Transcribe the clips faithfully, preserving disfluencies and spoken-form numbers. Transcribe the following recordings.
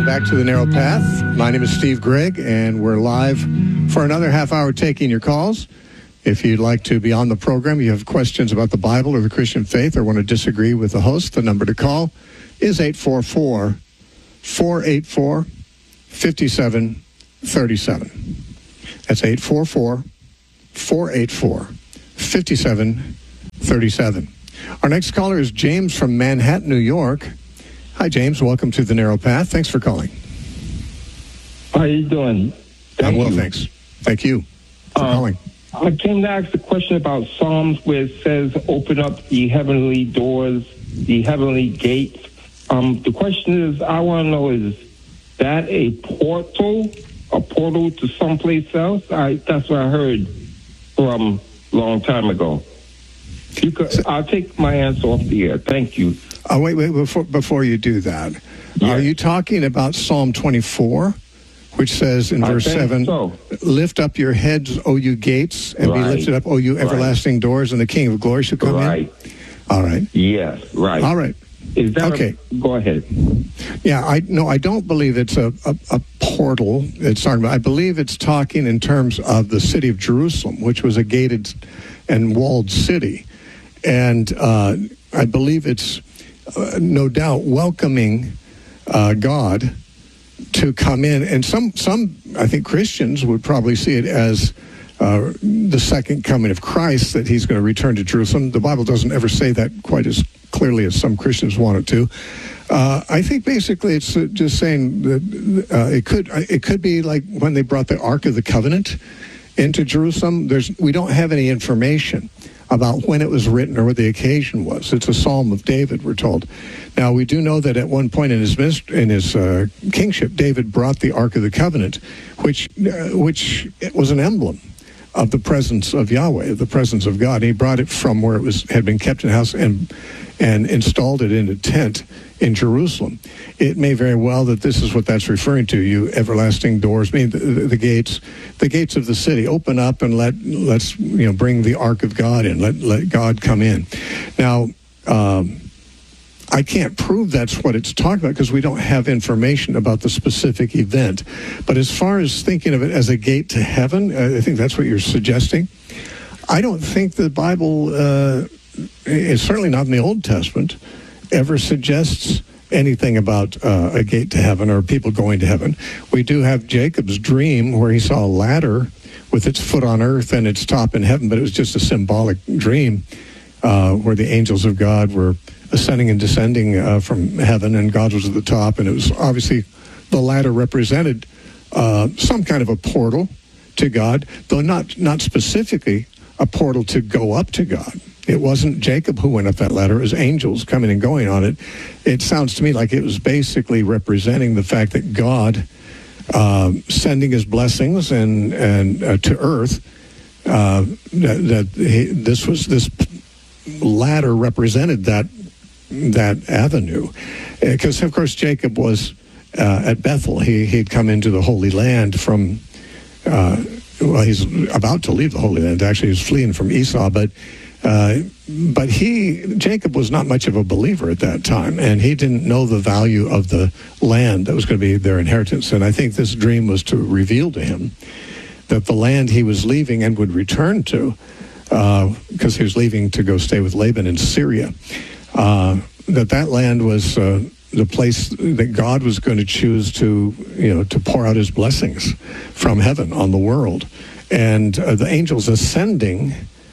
Welcome back to The Narrow Path. My name is Steve Gregg, and we're live for another half hour taking your calls. If you'd like to be on the program, you have questions about the Bible or the Christian faith or want to disagree with the host, the number to call is eight four four, four eight four, five seven three seven. That's eight four four, four eight four, five seven three seven. Our next caller is James from Manhattan, New York. Hi, James. Welcome to The Narrow Path. Thanks for calling. How are you doing? Thank I'm well, you. thanks. Thank you for uh, calling. I came to ask a question about Psalms where it says, open up the heavenly doors, the heavenly gates. Um, the question is, I want to know, is that a portal, a portal to someplace else? I, that's what I heard from a long time ago. You could, I'll take my answer off the air. Thank you. Oh, wait, wait, before, before you do that, yes. Are you talking about Psalm twenty-four, which says in verse seven, so. Lift up your heads, O you gates, and right. be lifted up, O you everlasting right. doors, and the King of glory shall come right. in? All right. Yes, right. All right. Is that okay? A, go ahead. Yeah, I no, I don't believe it's a, a, a portal. It's talking about. I believe it's talking in terms of the city of Jerusalem, which was a gated and walled city, and uh, I believe it's uh, no doubt welcoming uh, God to come in. And some, some I think Christians would probably see it as uh, the second coming of Christ, that he's going to return to Jerusalem. The Bible doesn't ever say that quite as clearly as some Christians want it to. Uh, I think basically it's uh, just saying that uh, it could it could be like when they brought the Ark of the Covenant into Jerusalem. There's we don't have any information about when it was written or what the occasion was. It's a Psalm of David, we're told. Now, we do know that at one point in his in his uh, kingship, David brought the Ark of the Covenant, which uh, which was an emblem of the presence of Yahweh, of the presence of God. He brought it from where it was had been kept in a house and and installed it in a tent in Jerusalem. It may very well that this is what that's referring to, you everlasting doors, I mean, the, the, the gates, the gates of the city. Open up and let, let's, you know, bring the Ark of God in. Let, let God come in. Now, um, I can't prove that's what it's talking about because we don't have information about the specific event. But as far as thinking of it as a gate to heaven, I think that's what you're suggesting. I don't think the Bible, uh, it's certainly not in the Old Testament, ever suggests anything about uh, a gate to heaven or people going to heaven. We do have Jacob's dream where he saw a ladder with its foot on earth and its top in heaven, but it was just a symbolic dream uh, where the angels of God were ascending and descending uh, from heaven, and God was at the top, and it was obviously the ladder represented uh, some kind of a portal to God, though not not specifically a portal to go up to God. It wasn't Jacob who went up that ladder. It was angels coming and going on it. It sounds to me like it was basically representing the fact that God uh, sending his blessings and and uh, to earth, uh, that, that he, this was this ladder represented that that avenue, because of course Jacob was uh, at Bethel. He he'd come into the Holy Land from. Uh, well, he's about to leave the Holy Land. Actually, he's fleeing from Esau, but. Uh, but he, Jacob was not much of a believer at that time, and he didn't know the value of the land that was going to be their inheritance. And I think this dream was to reveal to him that the land he was leaving and would return to, because uh, he was leaving to go stay with Laban in Syria, uh, that that land was uh, the place that God was going to choose to, you know, to pour out his blessings from heaven on the world. And uh, the angels ascending...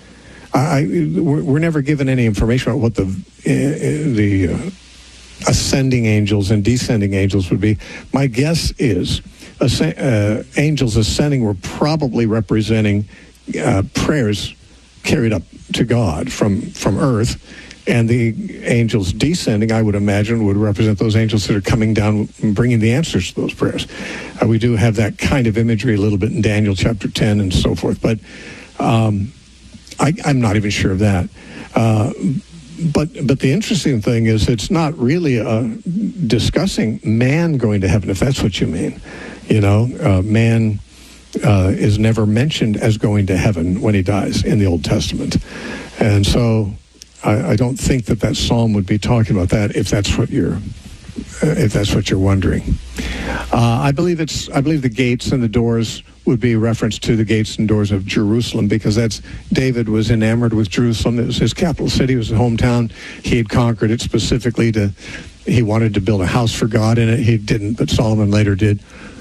I, we're, we're never given any information about what the uh, the uh, ascending angels and descending angels would be. My guess is asc- uh, angels ascending were probably representing uh, prayers carried up to God from, from earth, and the angels descending, I would imagine, would represent those angels that are coming down and bringing the answers to those prayers. Uh, we do have that kind of imagery a little bit in Daniel chapter ten and so forth, but... Um, I, I'm not even sure of that. Uh, but but the interesting thing is it's not really uh, discussing man going to heaven, if that's what you mean. You know, uh, man uh, is never mentioned as going to heaven when he dies in the Old Testament. And so I, I don't think that that psalm would be talking about that if that's what you're if that's what you're wondering. Uh, I believe it's. I believe the gates and the doors would be a reference to the gates and doors of Jerusalem, because that's David was enamored with Jerusalem. It was his capital city. It was his hometown. He had conquered it specifically to. He wanted to build a house for God in it. He didn't, but Solomon later did.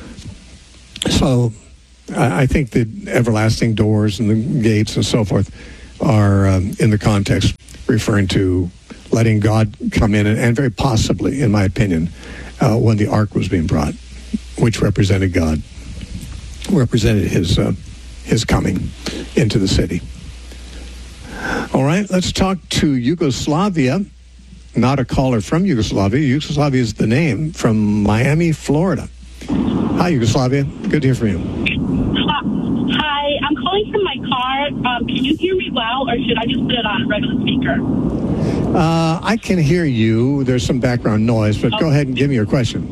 So, I, I think the everlasting doors and the gates and so forth are um, in the context referring to letting God come in, and, and very possibly, in my opinion, uh, when the ark was being brought, which represented God, represented his uh, his coming into the city. All right, let's talk to Yugoslavia. Not a caller from Yugoslavia. Yugoslavia is the name, from Miami, Florida. Hi, Yugoslavia. Good to hear from you. Hi, I'm calling from my car. Um, can you hear me well, or should I just put it on a regular speaker? Uh, I can hear you. There's some background noise, but okay. Go ahead and give me your question.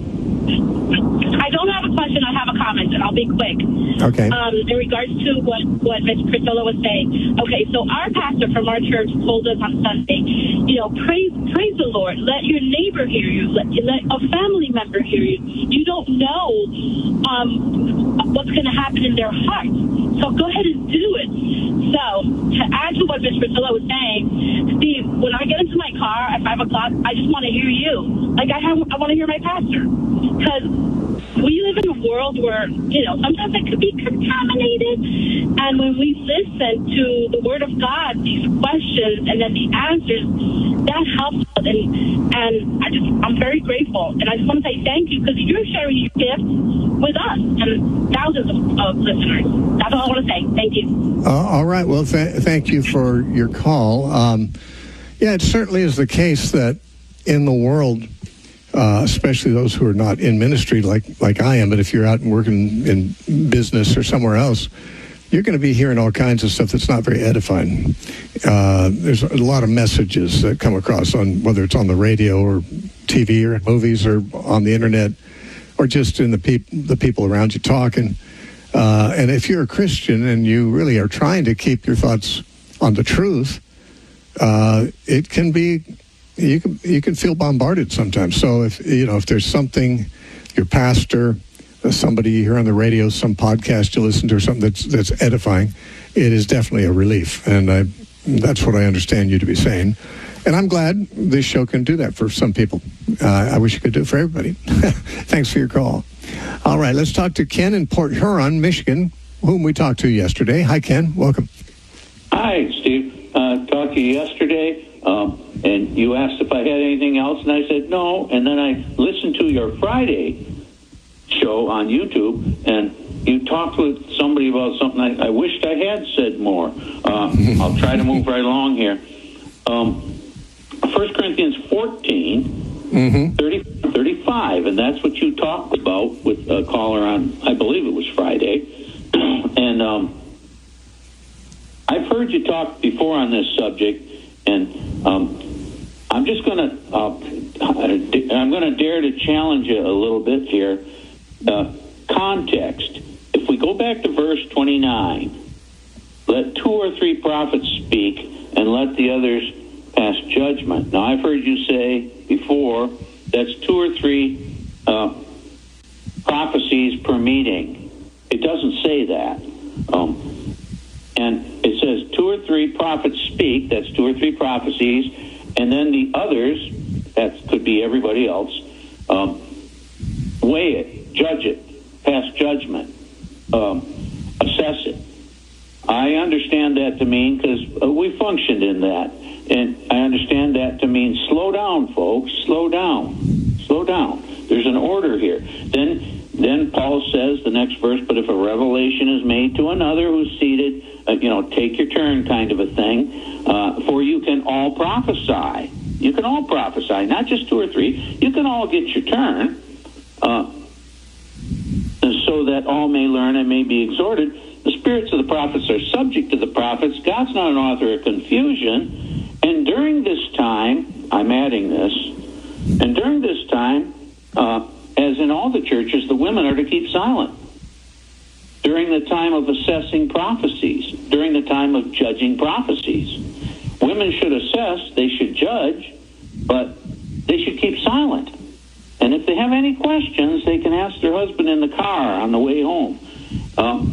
I don't have a question. I have a comment, and I'll be quick. Okay. Um, in regards to what, what Miz Priscilla was saying. Okay, so our pastor from our church told us on Sunday, you know, praise praise the Lord. Let your neighbor hear you. Let, let a family member hear you. You don't know um, what's going to happen in their hearts. So go ahead and do it. So to add to what Miz Priscilla was saying, Steve, when I get into my car at five o'clock, I just want to hear you. Like I have, I want to hear my pastor, because we live in a world where, you know, sometimes it could be contaminated. And when we listen to the Word of God, these questions and then the answers, that helps us. And, and I just, I'm very grateful. And I just want to say thank you, because you're sharing your gift with us and thousands of, of listeners. That's all I want to say. Thank you. Uh, all right. Well, th- thank you for your call. Um, yeah, it certainly is the case that in the world, Uh, especially those who are not in ministry like, like I am, but if you're out and working in business or somewhere else, you're going to be hearing all kinds of stuff that's not very edifying. Uh, there's a lot of messages that come across, on whether it's on the radio or T V or movies or on the internet or just in the, peop- the people around you talking. Uh, and if you're a Christian and you really are trying to keep your thoughts on the truth, uh, it can be... You can you can feel bombarded sometimes. So if you know if there's something, your pastor, somebody you hear on the radio, some podcast you listen to, or something that's that's edifying, it is definitely a relief. And I, that's what I understand you to be saying. And I'm glad this show can do that for some people. Uh, I wish it could do it for everybody. Thanks for your call. All right, let's talk to Ken in Port Huron, Michigan, whom we talked to yesterday. Hi, Ken. Welcome. Hi, Steve. Uh, talked to you yesterday. Um, and you asked if I had anything else, and I said no. And then I listened to your Friday show on YouTube, and you talked with somebody about something I, I wished I had said more. Uh, I'll try to move right along here. Um, First Corinthians fourteen, mm-hmm. thirty, thirty-five, and that's what you talked about with a caller on, I believe it was Friday. And um, I've heard you talk before on this subject, and um, I'm just going to uh, I'm going to dare to challenge you a little bit here. Uh, context. If we go back to verse twenty-nine, let two or three prophets speak, and let the others pass judgment. Now, I've heard you say before that's two or three uh, prophecies per meeting. It doesn't say that. Um, and it says two or three prophets speak, that's two or three prophecies, and then the others, that could be everybody else, um, weigh it, judge it, pass judgment, um, assess it. I understand that to mean, because uh, we functioned in that, and I understand that to mean slow down, folks, slow down, slow down. There's an order here. Then then Paul says, the next verse, but if a revelation is made to another who's seated, uh, you know, take your turn kind of a thing, uh, for you can all prophesy. You can all prophesy, not just two or three. You can all get your turn, uh, and so that all may learn and may be exhorted. The spirits of the prophets are subject to the prophets. God's not an author of confusion. And during this time, I'm adding this, and during this time, uh, as in all the churches, the women are to keep silent. During the time of assessing prophecies, during the time of judging prophecies, women should assess, they should judge, but they should keep silent. have any questions, they can ask their husband in the car on the way home. Um,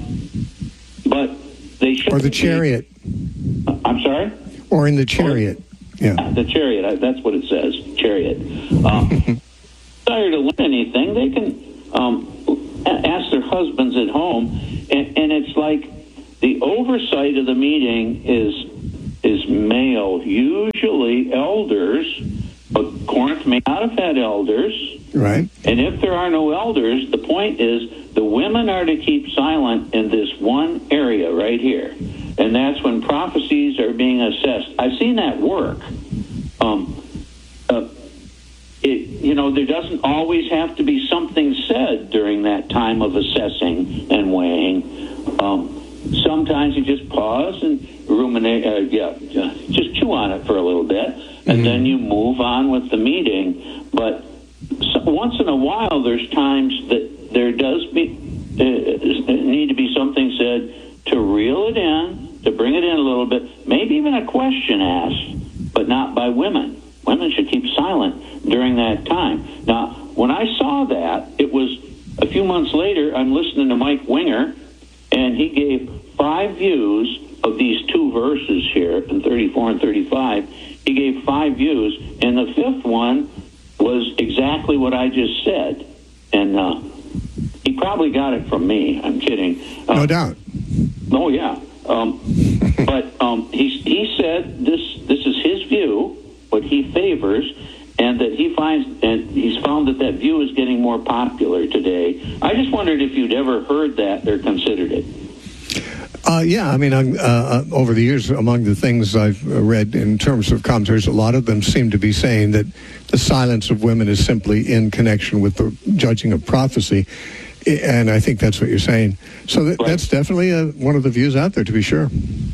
but they should. Or the chariot. Be, I'm sorry? Or in the chariot. Yeah. The chariot, that's what it says, chariot. Um, desire to learn anything, they can um, ask their husbands at home. And, and it's like the oversight of the meeting is is male, usually elders, but Corinth may not have had elders. Right. And if there are no elders, the point is the women are to keep silent in this one area right here. And that's when prophecies are being assessed. I've seen that work. Um, uh, it, you know, there doesn't always have to be something said during that time of assessing and weighing. Um, sometimes you just pause and ruminate, uh, yeah, just chew on it for a little bit, and mm-hmm. then you move on with the meeting. But so once in a while, there's times that there does be, uh, need to be something said to reel it in, to bring it in a little bit, maybe even a question asked, but not by women. Women should keep silent during that time. Now, when I saw that, it was a few months later, I'm listening to Mike Winger, and he gave five views of these two verses here in thirty-four and thirty-five. He gave five views, and the fifth one was exactly what I just said. And uh, he probably got it from me. I'm kidding. Uh, no doubt. Oh, yeah. Um, but um, he, he said this this is his view, what he favors, and that he finds, and he's found that that view is getting more popular today. I just wondered if you'd ever heard that or considered it. Uh, yeah, I mean, I'm, uh, over the years, among the things I've read in terms of commentaries, a lot of them seem to be saying that the silence of women is simply in connection with the judging of prophecy, and I think that's what you're saying. So that, right. that's definitely a, one of the views out there, to be sure.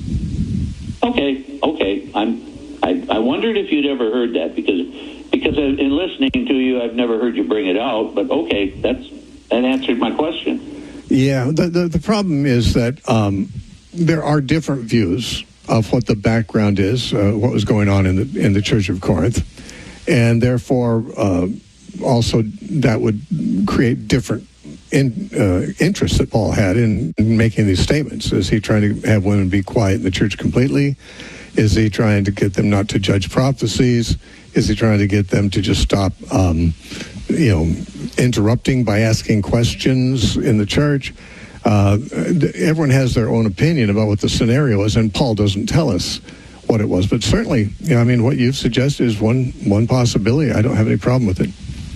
Okay, okay. I'm. I, I wondered if you'd ever heard that, because because in listening to you, I've never heard you bring it out. But okay, that's that answered my question. Yeah, the the, the problem is that um, there are different views of what the background is, uh, what was going on in the in the Church of Corinth, and therefore uh, also that would create different in, uh, interests that Paul had in, in making these statements. Is he trying to have women be quiet in the church completely? Is he trying to get them not to judge prophecies? Is he trying to get them to just stop, um, you know, interrupting by asking questions in the church? Uh, everyone has their own opinion about what the scenario is, and Paul doesn't tell us what it was. But certainly, you know, I mean, what you've suggested is one one possibility. I don't have any problem with it.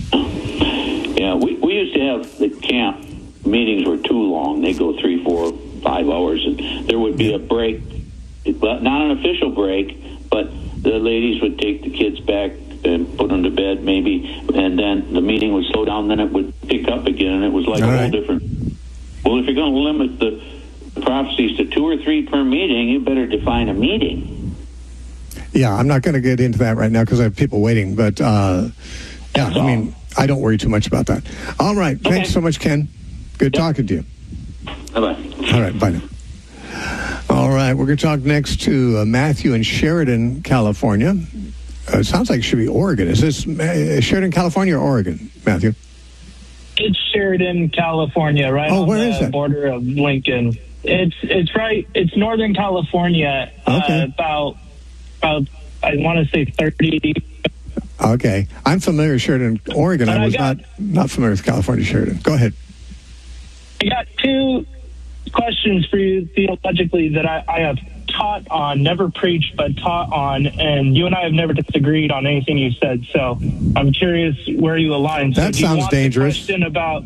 Yeah, we, we used to have the camp meetings were too long. They go three, four, five hours, and there would be a break. Not an official break, but the ladies would take the kids back and put them to bed maybe, and then the meeting would slow down, then it would pick up again, and it was like All a right. whole different... Well, if you're going to limit the prophecies to two or three per meeting, you better define a meeting. Yeah, I'm not going to get into that right now because I have people waiting, but uh, yeah, I mean, I don't worry too much about that. All right, okay. Thanks so much, Ken. Good yep. talking to you. Bye-bye. All right, bye now. All right, we're going to talk next to uh, Matthew in Sheridan, California. Uh, it sounds like it should be Oregon. Is this uh, Sheridan, California, or Oregon, Matthew? It's Sheridan, California, right oh, on where the is it? border of Lincoln. It's it's right. It's Northern California. Okay. Uh, about about I want to say thirty. Okay, I'm familiar with Sheridan, Oregon. I was I got, not not familiar with California, Sheridan. Go ahead. I got two questions for you theologically that I, I have taught on, never preached, but taught on, and you and I have never disagreed on anything you said. So I'm curious where you align. So that do you sounds want dangerous. The question about,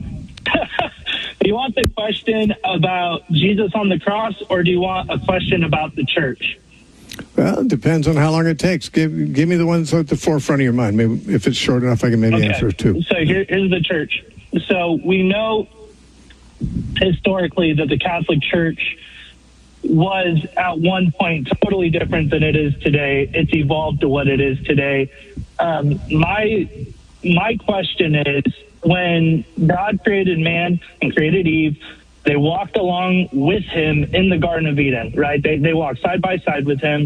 do you want the question about Jesus on the cross, or do you want a question about the church? Well, it depends on how long it takes. Give give me the ones at the forefront of your mind. Maybe if it's short enough, I can maybe okay. answer two. So here, here's the church. So we know historically that the Catholic Church was at one point totally different than it is today. It's evolved to what it is today. Um, my my question is, when God created man and created Eve, they walked along with him in the Garden of Eden, right? They they walked side by side with him.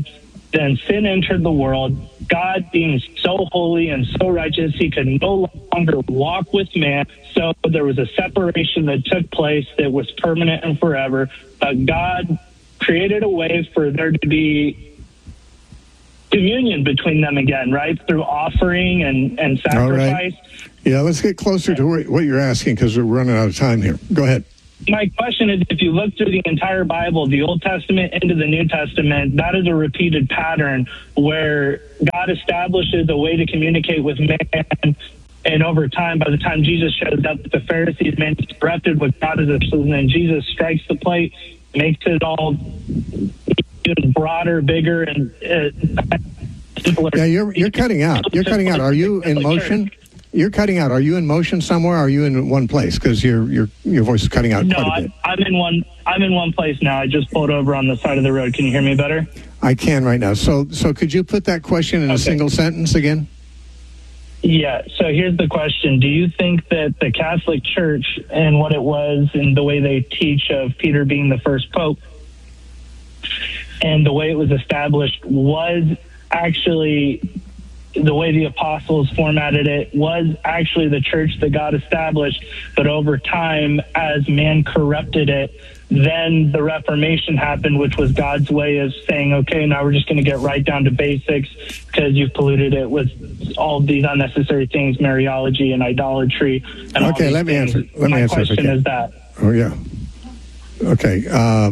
then sin entered the world. God, being so holy and so righteous, he could no longer walk with man. So there was a separation that took place that was permanent and forever. But God created a way for there to be communion between them again, right? Through offering and, and sacrifice. All right. Yeah, let's get closer to what you're asking because we're running out of time here. Go ahead. My question is, if you look through the entire Bible, the Old Testament into the New Testament, that is a repeated pattern where God establishes a way to communicate with man. And over time, by the time Jesus shows up, the Pharisees interrupted what God is, and then Jesus strikes the plate, makes it all even broader, bigger, and uh, simpler. Yeah, you're you're cutting out. You're cutting out. Are you in motion? You're cutting out. Are you in motion somewhere? Or are you in one place? Because your your your voice is cutting out no, quite a bit. I'm in one. I'm in one place now. I just pulled over on the side of the road. Can you hear me better? I can right now. So so could you put that question in Okay. a single sentence again? Yeah. So here's the question: do you think that the Catholic Church and what it was, and the way they teach of Peter being the first pope, and the way it was established, was actually the way the apostles formatted it, was actually the church that God established, but over time, as man corrupted it, then the Reformation happened, which was God's way of saying, okay, now we're just going to get right down to basics because you've polluted it with all these unnecessary things, Mariology and idolatry. And all Okay, these let me things. answer. Let My me answer. if I question can. is that. Oh yeah. Okay. Uh,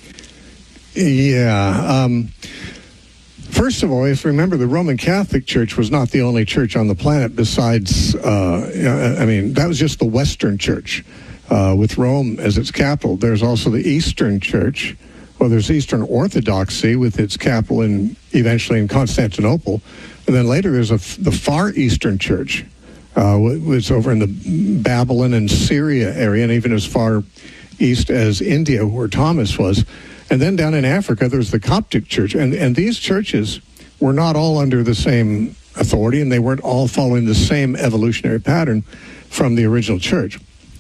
yeah. Um, first of all, if you remember, the Roman Catholic Church was not the only church on the planet besides, uh, I mean, that was just the Western Church uh, with Rome as its capital. There's also the Eastern Church. Well, there's Eastern Orthodoxy with its capital in eventually in Constantinople. And then later there's a, the Far Eastern Church, uh, was over in the Babylon and Syria area, and even as far east as India, where Thomas was. And then down in Africa, there's the Coptic Church. And, and these churches were not all under the same authority, and they weren't all following the same evolutionary pattern from the original church.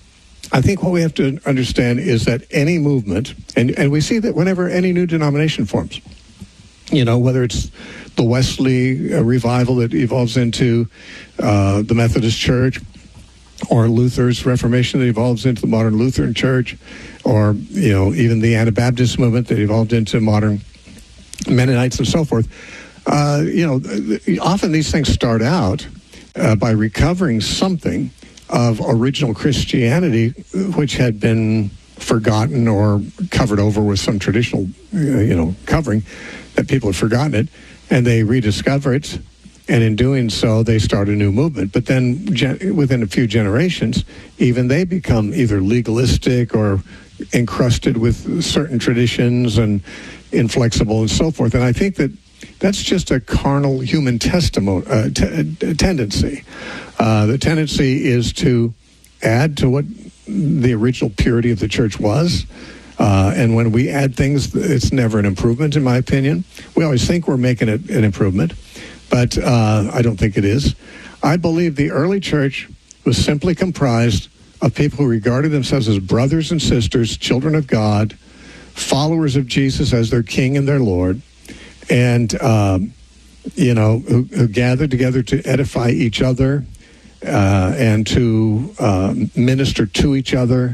I think what we have to understand is that any movement, and, and we see that whenever any new denomination forms, you know, whether it's the Wesley uh, revival that evolves into uh, the Methodist Church, or Luther's Reformation that evolves into the modern Lutheran Church, or, you know, even the Anabaptist movement that evolved into modern Mennonites and so forth. Uh, you know, often these things start out uh, by recovering something of original Christianity, which had been forgotten or covered over with some traditional, you know, covering, that people had forgotten it, and they rediscover it. And in doing so, they start a new movement. But then gen- within a few generations, even they become either legalistic or encrusted with certain traditions and inflexible and so forth. And I think that that's just a carnal human testimony, uh, t- tendency. Uh, the tendency is to add to what the original purity of the church was. Uh, and when we add things, it's never an improvement, in my opinion. We always think we're making it an improvement. But uh, I don't think it is. I believe the early church was simply comprised of people who regarded themselves as brothers and sisters, children of God, followers of Jesus as their King and their Lord, and, um, you know, who, who gathered together to edify each other uh, and to uh, minister to each other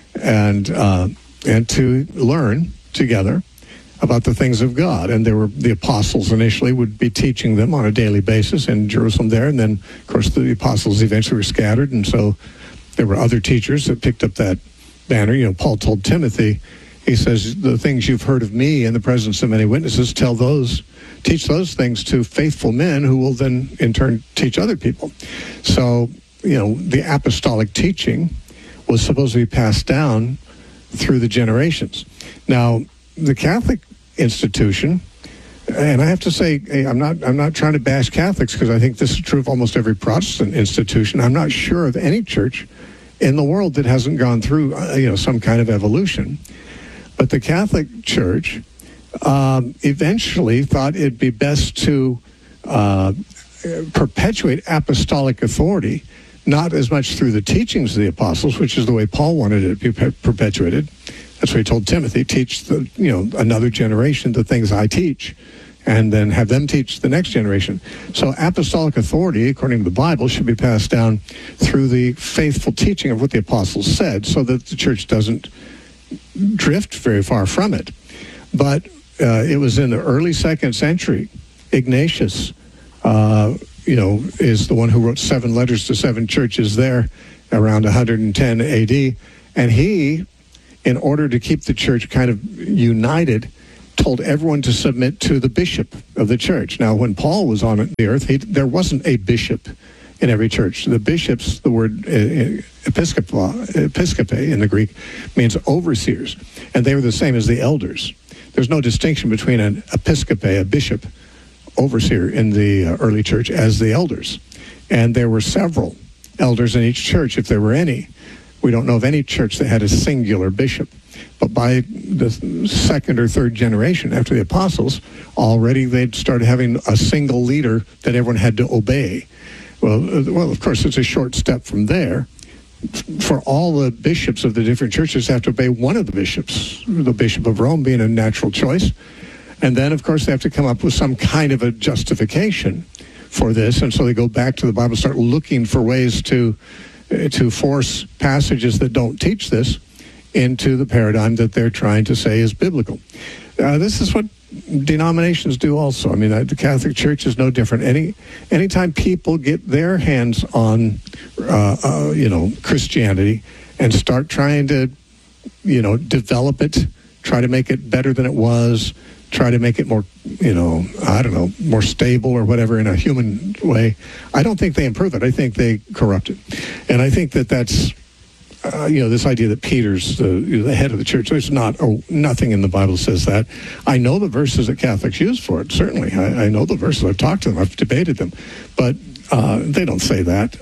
and uh, and to learn together about the things of God. And there were the apostles initially would be teaching them on a daily basis in Jerusalem there. And then, of course, the apostles eventually were scattered. And so there were other teachers that picked up that banner. You know, Paul told Timothy, he says, the things you've heard of me in the presence of many witnesses, tell those, teach those things to faithful men who will then in turn teach other people. So, you know, the apostolic teaching was supposed to be passed down through the generations. Now, the Catholic institution, and I have to say, I'm not I'm not trying to bash Catholics because I think this is true of almost every Protestant institution. I'm not sure of any church in the world that hasn't gone through uh, you know some kind of evolution. But the Catholic Church um, eventually thought it'd be best to uh, perpetuate apostolic authority, not as much through the teachings of the apostles, which is the way Paul wanted it to be perpetuated. That's what he told Timothy, teach the, you know, another generation the things I teach. and then have them teach the next generation. So apostolic authority, according to the Bible, should be passed down through the faithful teaching of what the apostles said, so that the church doesn't drift very far from it. But uh, it was in the early second century, Ignatius, uh, you know, is the one who wrote seven letters to seven churches there around one hundred ten A D. And he, in order to keep the church kind of united, told everyone to submit to the bishop of the church. Now, when Paul was on the earth, he, there wasn't a bishop in every church. The bishops, the word uh, episcopa, episcope in the Greek, means overseers, and they were the same as the elders. There's no distinction between an episcope, a bishop, overseer in the uh, early church, as the elders. And there were several elders in each church, if there were any. We don't know of any church that had a singular bishop. But by the second or third generation after the apostles, already they'd started having a single leader that everyone had to obey. Well, well, of course, it's a short step from there. For all the bishops of the different churches have to obey one of the bishops, the Bishop of Rome being a natural choice. And then, of course, they have to come up with some kind of a justification for this. And so they go back to the Bible, start looking for ways to to force passages that don't teach this into the paradigm that they're trying to say is biblical. Uh, this is what denominations do also. I mean, the Catholic Church is no different. Any anytime people get their hands on, uh, uh, you know, Christianity and start trying to, you know, develop it, try to make it better than it was, try to make it more, you know, I don't know, more stable or whatever in a human way, I don't think they improve it. I think they corrupt it. And I think that that's, uh, you know, this idea that Peter's the, the head of the church, there's not, oh, nothing in the Bible says that. I know the verses that Catholics use for it, certainly. I, I know the verses. I've talked to them. I've debated them. But uh, they don't say that.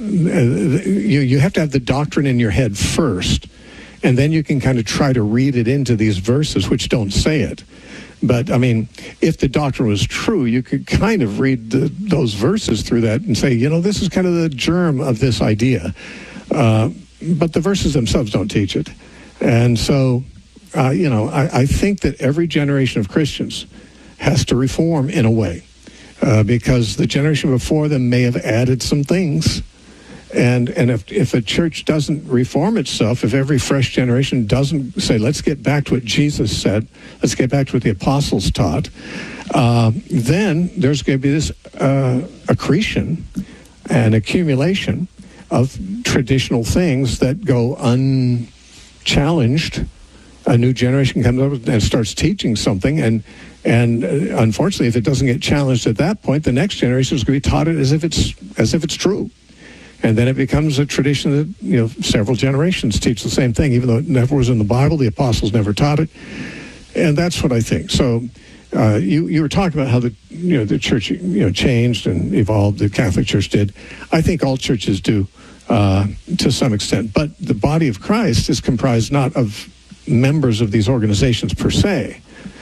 You, you have to have the doctrine in your head first, and then you can kind of try to read it into these verses, which don't say it. But, I mean, if the doctrine was true, you could kind of read the, those verses through that and say, you know, this is kind of the germ of this idea. Uh, but the verses themselves don't teach it. And so, uh, you know, I, I think that every generation of Christians has to reform in a way, uh, because the generation before them may have added some things. And and if, if a church doesn't reform itself, if every fresh generation doesn't say, let's get back to what Jesus said, let's get back to what the apostles taught, uh, then there's going to be this uh, accretion and accumulation of traditional things that go unchallenged. A new generation comes up and starts teaching something, and and uh, unfortunately, if it doesn't get challenged at that point, the next generation is going to be taught it as if it's as if it's true. And then it becomes a tradition that, you know, several generations teach the same thing, even though it never was in the Bible. The apostles never taught it. And that's what I think. So uh, you, you were talking about how the, you know, the church, you know, changed and evolved. The Catholic Church did. I think all churches do uh, to some extent. But the body of Christ is comprised not of members of these organizations per se.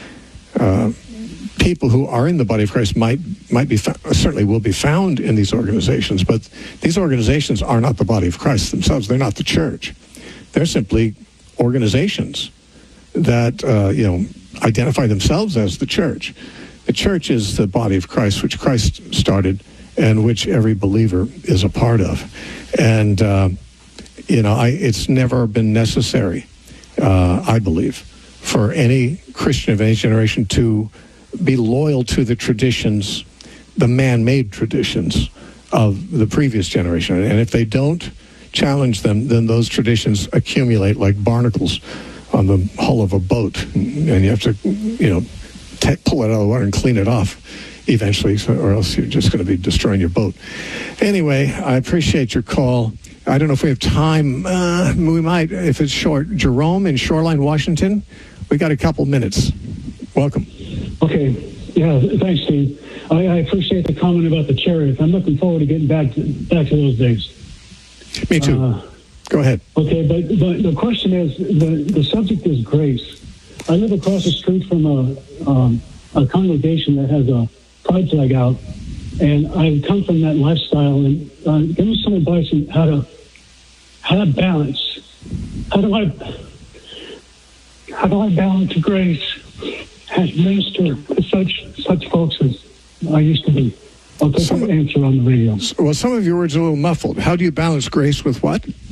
Uh, people who are in the body of Christ might might be certainly will be found in these organizations, but these organizations are not the body of Christ themselves. They're not the church. They're simply organizations that uh, you know identify themselves as the church. The church is the body of Christ, which Christ started, and which every believer is a part of. And uh, you know, I, it's never been necessary, uh, I believe, for any Christian of any generation to be loyal to the traditions, the man-made traditions of the previous generation. And if they don't challenge them, then those traditions accumulate like barnacles on the hull of a boat. And you have to, you know, t- pull it out of the water and clean it off eventually, so, or else you're just going to be destroying your boat. Anyway, I appreciate your call. I don't know if we have time. Uh, we might, if it's short. Jerome in Shoreline, Washington. We got a couple minutes. Welcome. Okay. Yeah, thanks, Steve. I, I appreciate the comment about the chariots. I'm looking forward to getting back to back to those days. Me too. Uh, Go ahead. Okay, but, but the question is, the, the subject is grace. I live across the street from a, um, a congregation that has a pride flag out, and I've come from that lifestyle. And uh, give me some advice on how to how to balance. How do I how do I balance grace has ministered to such such folks as I used to be. I'll take an answer on the radio. Well, some of your words are a little muffled. How do you balance grace with what? With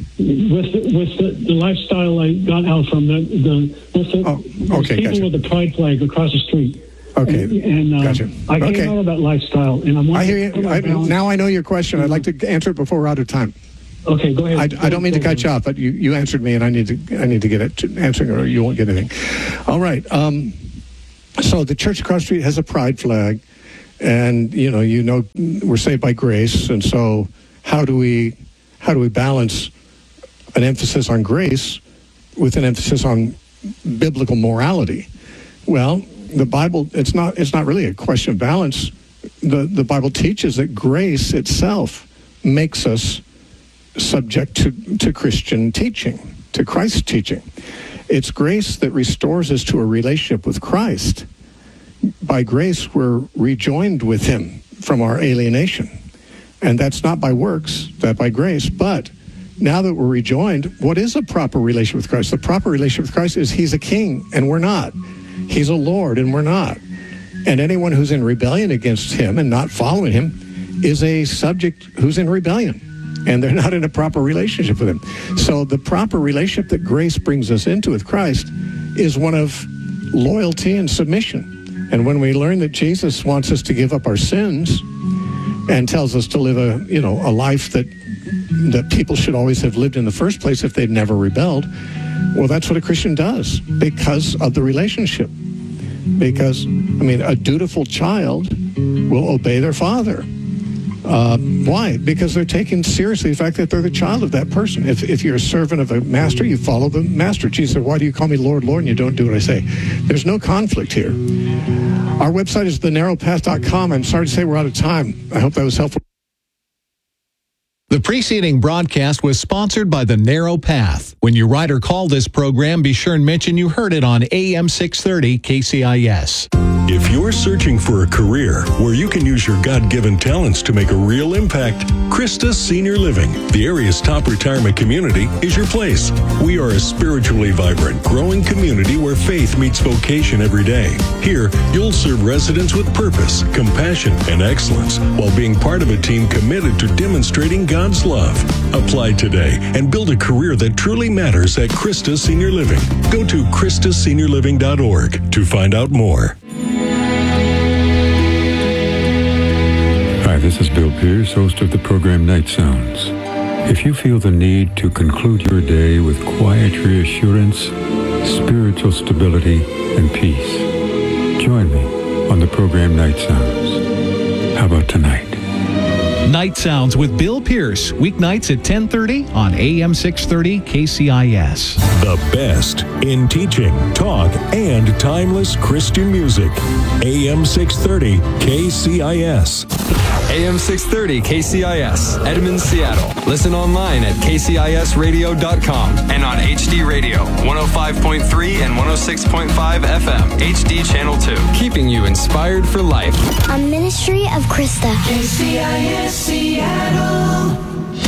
the, with the, the lifestyle I got out from the, the with the oh, okay, people gotcha. with the pride flag across the street. Okay, and, and uh, gotcha. I came Okay. out of that lifestyle, and I'm. I hear you. I, now I know your question. I'd like to answer it before we're out of time. Okay, go ahead. I, I don't mean to cut you off, but you, you answered me, and I need to I need to get it to answering, or you won't get anything. All right. Um, so the church across the street has a pride flag, and you know, you know, we're saved by grace, and so how do we how do we balance an emphasis on grace with an emphasis on biblical morality? Well, the Bible, it's not it's not really a question of balance. The the Bible teaches that grace itself makes us subject to, to Christian teaching, to Christ's teaching. It's grace that restores us to a relationship with Christ. By grace, we're rejoined with him from our alienation. And that's not by works, that by grace. But now that we're rejoined, what is a proper relationship with Christ? The proper relationship with Christ is he's a king, and we're not. He's a Lord, and we're not. And anyone who's in rebellion against him and not following him is a subject who's in rebellion. And they're not in a proper relationship with him. So the proper relationship that grace brings us into with Christ is one of loyalty and submission. And when we learn that Jesus wants us to give up our sins and tells us to live a, you know, a life that that people should always have lived in the first place if they'd never rebelled, well, that's what a Christian does because of the relationship. Because, I mean, a dutiful child will obey their father. Uh, why? Because they're taking seriously the fact that they're the child of that person. If if you're a servant of a master, you follow the master. Jesus said, why do you call me Lord, Lord, and you don't do what I say? There's no conflict here. Our website is the narrow path dot com. I'm sorry to say we're out of time. I hope that was helpful. The preceding broadcast was sponsored by The Narrow Path. When you write or call this program, be sure and mention you heard it on A M six thirty K C I S. If you're searching for a career where you can use your God-given talents to make a real impact, Christus Senior Living, the area's top retirement community, is your place. We are a spiritually vibrant, growing community where faith meets vocation every day. Here, you'll serve residents with purpose, compassion, and excellence while being part of a team committed to demonstrating God's love. Apply today and build a career that truly matters at Christus Senior Living. Go to Christus Senior Living dot org to find out more. Hi, this is Bill Pierce, host of the program Night Sounds. If you feel the need to conclude your day with quiet reassurance, spiritual stability, and peace, join me on the program Night Sounds. How about tonight? Night Sounds with Bill Pierce, weeknights at ten thirty on A M six thirty K C I S. The best in teaching, talk, and timeless Christian music. A M six thirty K C I S. A M six thirty K C I S, Edmonds, Seattle. Listen online at K C I S radio dot com and on H D Radio, one oh five point three and one oh six point five F M, H D Channel two. Keeping you inspired for life. A ministry of Krista. K C I S Seattle.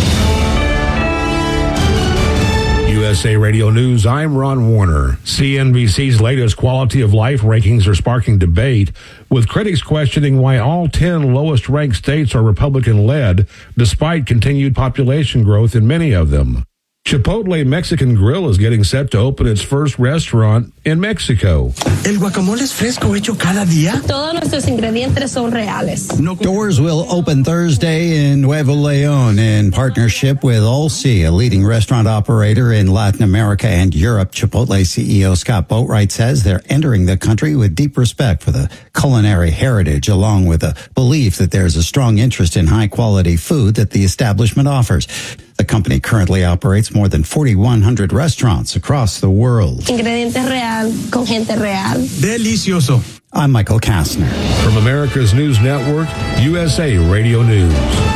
U S A Radio News, I'm Ron Warner. C N B C's latest quality of life rankings are sparking debate, with critics questioning why all ten lowest ranked states are Republican-led, despite continued population growth in many of them. Chipotle Mexican Grill is getting set to open its first restaurant in Mexico. El guacamole es fresco, hecho cada día. Todos nuestros ingredientes son reales. Doors will open Thursday in Nuevo Leon in partnership with Olsi, a leading restaurant operator in Latin America and Europe. Chipotle C E O Scott Boatwright says they're entering the country with deep respect for the culinary heritage, along with a belief that there's a strong interest in high-quality food that the establishment offers. The company currently operates more than forty-one hundred restaurants across the world. Ingredientes real, con gente real. Delicioso. I'm Michael Kastner. From America's News Network, U S A Radio News.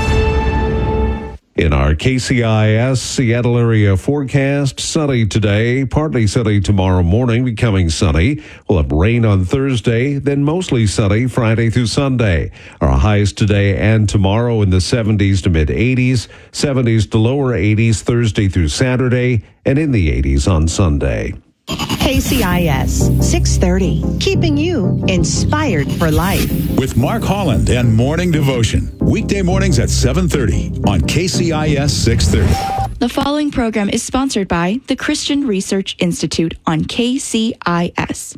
In our K C I S Seattle area forecast, sunny today, partly sunny tomorrow morning, becoming sunny. We'll have rain on Thursday, then mostly sunny Friday through Sunday. Our highs today and tomorrow in the seventies to mid eighties, seventies to lower eighties Thursday through Saturday, and in the eighties on Sunday. K C I S six thirty, keeping you inspired for life. With Mark Holland and Morning Devotion, weekday mornings at seven thirty on K C I S six thirty. The following program is sponsored by the Christian Research Institute on K C I S.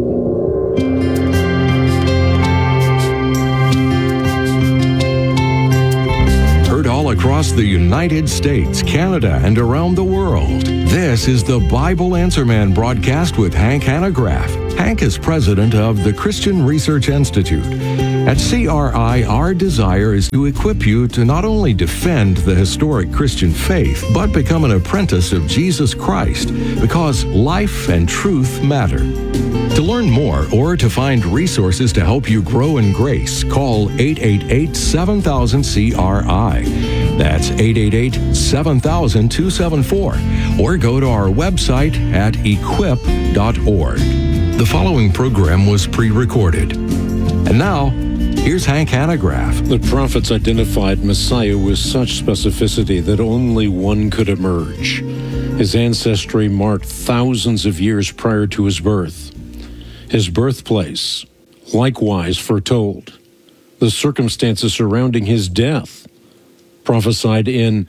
Heard all across the United States, Canada, and around the world. This is the Bible Answer Man broadcast with Hank Hanegraaff. Hank is president of the Christian Research Institute. At C R I, our desire is to equip you to not only defend the historic Christian faith, but become an apprentice of Jesus Christ, because life and truth matter. To learn more or to find resources to help you grow in grace, call eight eight eight, seven thousand, C R I. That's eight eight eight, seven thousand, two seven four. Or go to our website at equip dot org. The following program was pre-recorded. And now, here's Hank Hanegraaff. The prophets identified Messiah with such specificity that only one could emerge. His ancestry marked thousands of years prior to his birth. His birthplace, likewise foretold. The circumstances surrounding his death, prophesied in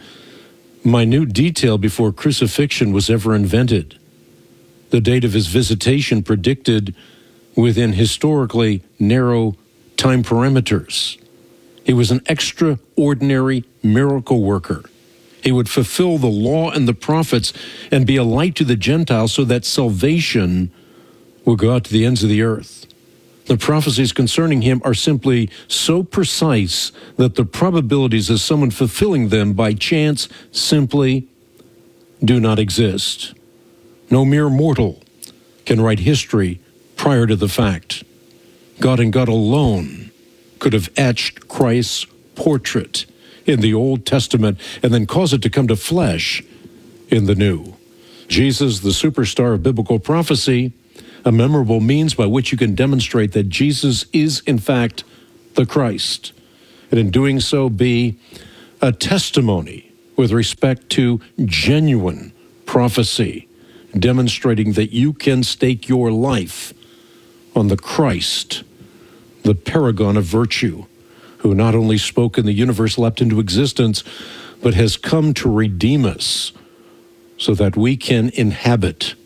minute detail before crucifixion was ever invented. The date of his visitation predicted within historically narrow time parameters. He was an extraordinary miracle worker. He would fulfill the law and the prophets and be a light to the Gentiles so that salvation will go out to the ends of the earth. The prophecies concerning him are simply so precise that the probabilities of someone fulfilling them by chance simply do not exist. No mere mortal can write history prior to the fact. God and God alone could have etched Christ's portrait in the Old Testament and then cause it to come to flesh in the New. Jesus, the superstar of biblical prophecy, a memorable means by which you can demonstrate that Jesus is, in fact, the Christ, and in doing so be a testimony with respect to genuine prophecy, demonstrating that you can stake your life on the Christ, the paragon of virtue, who not only spoke and the universe leapt into existence, but has come to redeem us so that we can inhabit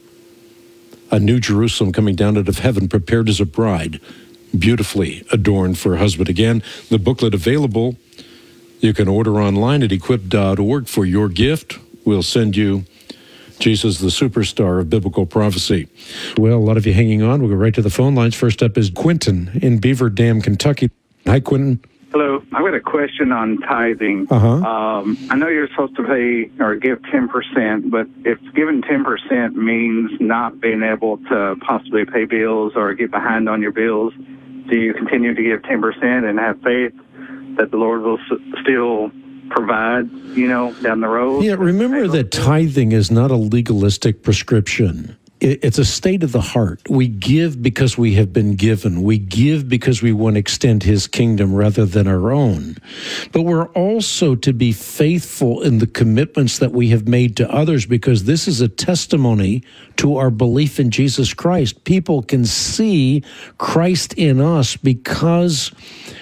a new Jerusalem coming down out of heaven, prepared as a bride, beautifully adorned for her husband. Again, the booklet available. You can order online at equip dot org for your gift. We'll send you Jesus, the superstar of biblical prophecy. Well, a lot of you hanging on. We'll go right to the phone lines. First up is Quentin in Beaver Dam, Kentucky. Hi, Quentin. Hello. I've got a question on tithing. Uh-huh. Um, I know you're supposed to pay or give ten percent, but if giving ten percent means not being able to possibly pay bills or get behind on your bills, do you continue to give ten percent and have faith that the Lord will s- still provide, you know, down the road? Yeah, remember that tithing is not a legalistic prescription. It's a state of the heart. We give because we have been given. We give because we want to extend his kingdom rather than our own. But we're also to be faithful in the commitments that we have made to others, because this is a testimony to our belief in Jesus Christ. People can see Christ in us because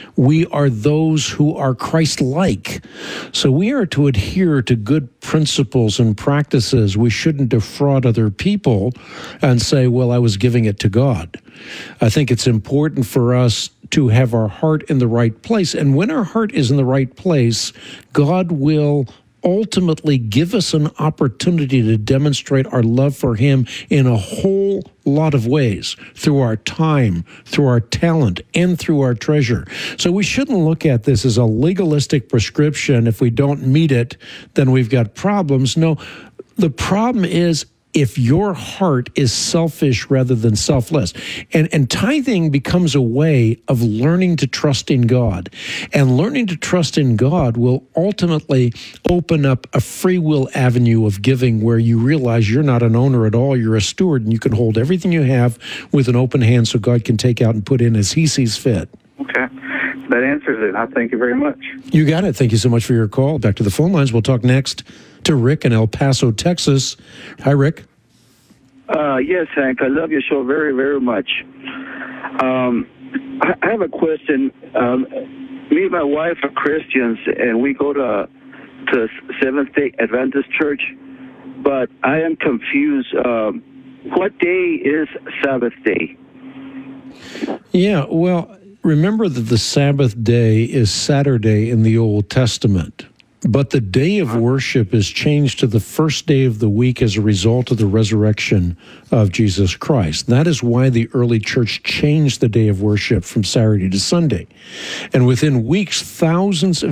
we are those who are Christ-like. So we are to adhere to good principles and practices. We shouldn't defraud other people and say, well, I was giving it to God. I think it's important for us to have our heart in the right place. And when our heart is in the right place, God will ultimately give us an opportunity to demonstrate our love for him in a whole lot of ways, through our time, through our talent, and through our treasure. So we shouldn't look at this as a legalistic prescription. If we don't meet it, then we've got problems. No, the problem is if your heart is selfish rather than selfless. And, and tithing becomes a way of learning to trust in God. And learning to trust in God will ultimately open up a free will avenue of giving where you realize you're not an owner at all, you're a steward, and you can hold everything you have with an open hand so God can take out and put in as he sees fit. Okay. That answers it. I thank you very much. You got it. Thank you so much for your call. Back to the phone lines. We'll talk next to Rick in El Paso, Texas. Hi, Rick. Uh, yes, Hank, I love your show very, very much. Um, I, I have a question. Um, me and my wife are Christians, and we go to to Seventh-day Adventist Church, but I am confused. Um, what day is Sabbath day? Yeah, well, remember that the Sabbath day is Saturday in the Old Testament. But the day of worship is changed to the first day of the week as a result of the resurrection of Jesus Christ. That is why the early church changed the day of worship from Saturday to Sunday. And within weeks, thousands of